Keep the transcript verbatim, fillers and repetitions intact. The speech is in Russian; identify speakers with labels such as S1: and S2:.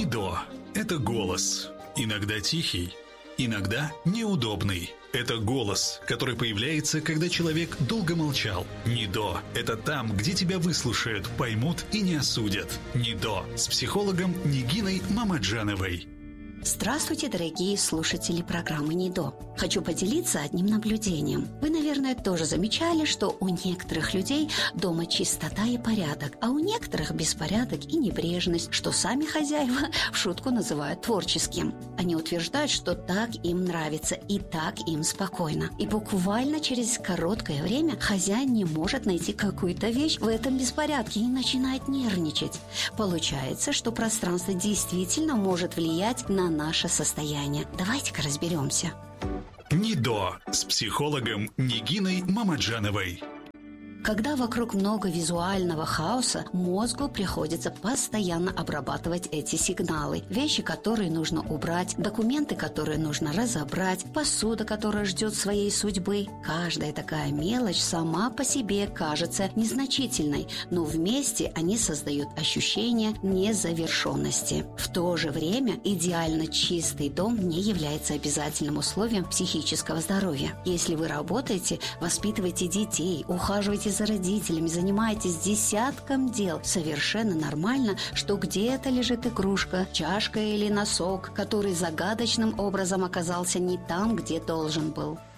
S1: Нидо – это голос, иногда тихий, иногда неудобный. Это голос, который появляется, когда человек долго молчал. Нидо – это там, где тебя выслушают, поймут и не осудят. Нидо с психологом Нигиной Мамаджановой.
S2: Здравствуйте, дорогие слушатели программы «Нидо». Хочу поделиться одним наблюдением. Вы, наверное, тоже замечали, что у некоторых людей дома чистота и порядок, а у некоторых беспорядок и небрежность, что сами хозяева в шутку называют творческим. Они утверждают, что так им нравится и так им спокойно. И буквально через короткое время хозяин не может найти какую-то вещь в этом беспорядке и начинает нервничать. Получается, что пространство действительно может влиять на наше состояние. Давайте-ка разберемся.
S1: Нидо с психологом Нигиной Мамаджановой.
S2: Когда вокруг много визуального хаоса, мозгу приходится постоянно обрабатывать эти сигналы. Вещи, которые нужно убрать, документы, которые нужно разобрать, посуда, которая ждет своей судьбы. Каждая такая мелочь сама по себе кажется незначительной, но вместе они создают ощущение незавершенности. В то же время идеально чистый дом не является обязательным условием психического здоровья. Если вы работаете, воспитываете детей, ухаживаете за родителями, занимаетесь десятком дел, совершенно нормально, что где-то лежит игрушка, чашка или носок, который загадочным образом оказался не там, где должен был.